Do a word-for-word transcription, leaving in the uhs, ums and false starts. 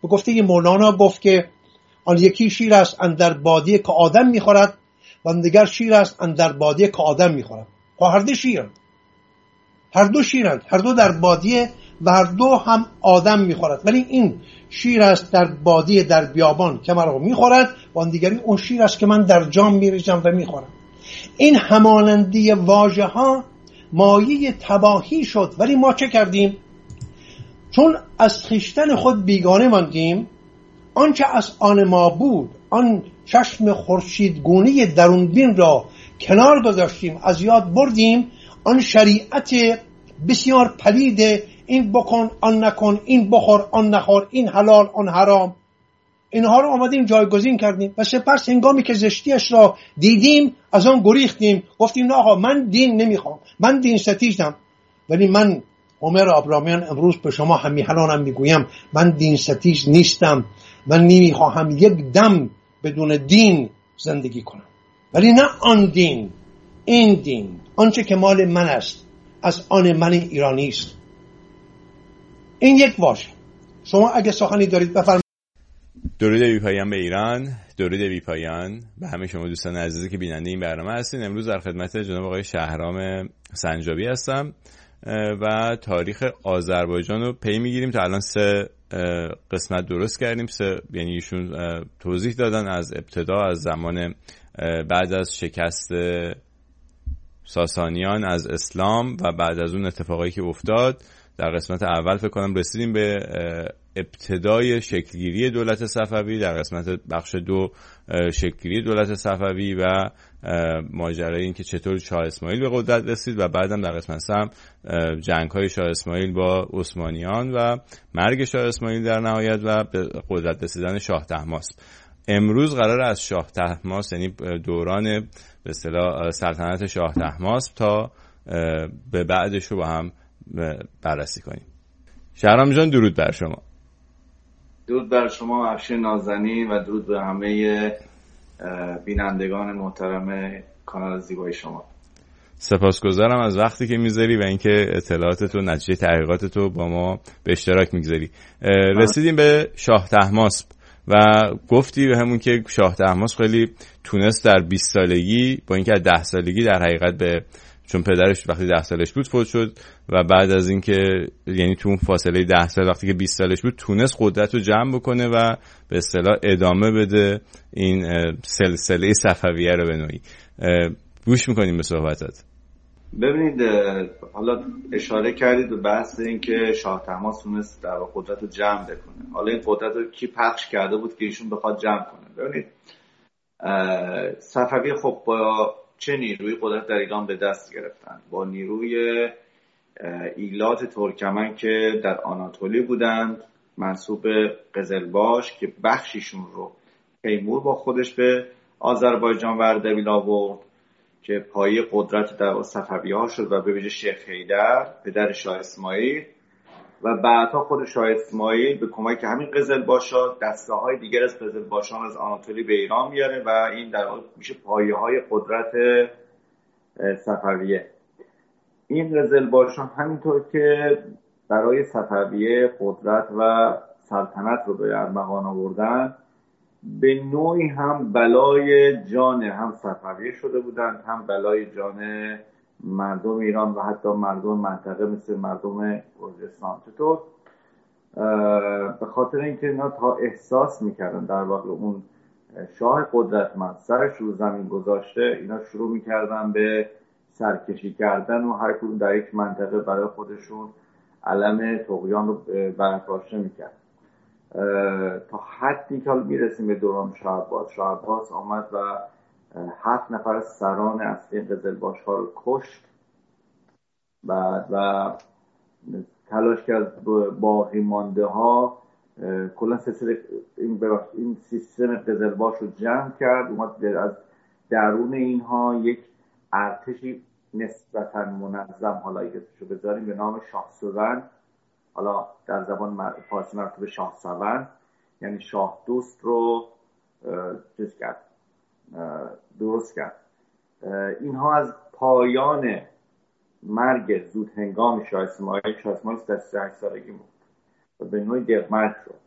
به گفته مولانا گفت که آن یکی شیر است اندر بادیه که آدم میخورد و آن دیگر شیر است اندر بادیه که آدم میخورد. خب هر دو شیرند، هر دو شیرند، هر دو در بادیه و هر دو هم آدم میخورد، ولی این شیر است در بادیه در بیابان که مرا میخورد و آن دیگری اون شیر است که من در جام میریزم و میخورم. این همانندی واژه ها مایه تباهی شد، ولی ما چه کردیم؟ چون از خویشتن خود بیگانه ماندیم، آنچه از آن ما بود، آن چشم خورشیدگونه درونبین را کنار گذاشتیم، از یاد بردیم. آن شریعت بسیار پلید، این بکن آن نکن، این بخور آن نخور، این حلال آن حرام، اینها رو آمدیم جایگزین کردیم و سپس هنگامی که زشتیش را دیدیم از آن گریختیم، گفتیم نه آقا من دین نمیخوام، من دین ستیزم. ولی من عمر آبرامیان امروز به شما همیهنانم میگویم من دین ستیز نیستم، من نمیخواهم یک دم بدون دین زندگی کنم، ولی نه آن دین، این دین، آنچه که مال من است، از آن من ایرانی است. این یک واژه. شما اگه سخنی دارید بفرمایید. درود بی پایان به ایران، درود بی پایان به همه شما دوستان عزیزی که بیننده این برنامه هستین. امروز در خدمت جناب آقای شهرام سنجابی هستم و تاریخ آذربایجان رو پی میگیریم. تا الان سه قسمت درست کردیم، سه یعنی ایشون توضیح دادن از ابتدا، از زمان بعد از شکست ساسانیان از اسلام و بعد از اون اتفاقایی که افتاد. در قسمت اول فکر کنم رسیدیم به ابتدای شکلگیری دولت صفوی، در قسمت بخش دو شکلگیری دولت صفوی و ماجرای این که چطور شاه اسماعیل به قدرت رسید و بعدم در قسمت سه جنگ‌های شاه اسماعیل با عثمانیان و مرگ شاه اسماعیل در نهایت و به قدرت رسیدن شاه طهماسب. امروز قرار از شاه طهماسب یعنی دوران به اصطلاح سلطنت شاه طهماسب تا به بعدش رو با هم بررسی کنیم. شهرام جان درود بر شما. درود بر شما افشین نازنین و درود به همه بینندگان محترم کانال زیبای شما. سپاسگزارم از وقتی که میذاری و اینکه اطلاعاتت و نتیجه تحقیقاتت رو با ما به اشتراک میگذاری. رسیدیم به شاه طهماسب و گفتی به همون که شاه طهماسب خیلی تونست در بیست سالگی با اینکه از ده سالگی در حقیقت به چون پدرش وقتی ده سالش بود فوت شد و بعد از اینکه یعنی تو اون فاصله ده سال وقتی که بیست سالش بود تونست قدرت رو جمع بکنه و به اصطلاح ادامه بده این سلسله صفویه رو به نوعی. گوش میکنیم به صحبتات. ببینید حالا اشاره کردید به بحث این که شاه طهماسب تونست در قدرت رو جمع بکنه. حالا این قدرت رو کی پخش کرده بود که ایشون بخواد جمع کنه؟ ببینید صفویه خب با چه نیروی قدرت در ایران به دست گرفتن؟ با نیروی ایلات ترکمن که در آناتولی بودند، منسوب قزلباش که بخشیشون رو تیمور با خودش به آذربایجان و اردبیل آورد که پایه قدرت در صفویه ها شد و به ویژه شیخ حیدر پدر شاه اسماعیل و بعدها خود شاه اسماعیل به کمک همین قزلباشا دسته های دیگر از قزلباشان از آناتولی به ایران میاره و این در واقع میشه پایه های قدرت صفویه. این قزلباشان همینطور که برای صفویه قدرت و سلطنت رو به ارمغان آوردن، به نوعی هم بلای جان هم صفویه شده بودند، هم بلای جان مردم ایران و حتی مردم منطقه مثل مردم گرجستان. چطور؟ به خاطر اینکه اینا تا احساس میکردن در واقع اون شاه قدرتمند سرش رو زمین گذاشته، اینا شروع میکردن به سرکشی کردن و هر کدوم در یک منطقه برای خودشون علم طغیان رو برافراشته میکرد. تا حدی که میرسیم به دوران شاه عباس. شاه عباس آمد و هفت نفر از سران اصلی قزلباش ها رو کشت بعد و تلاش کرد باقی مانده ها کلا سلسله این, این سیستم قزلباش رو جمع کرد، اومد از درون اینها یک ارتشی نسبتا منظم حالا اسمشو بذاریم به نام شاه سوند، حالا در زبان فارسی معروف به شاه سوند، یعنی شاه دوست رو چیز کرد درست کرد. اینها از پایان مرگ زود هنگام شاه اسماعیل، شاه اسماعیل سی و هشت سالگی بود و به نوعی دقمرد شد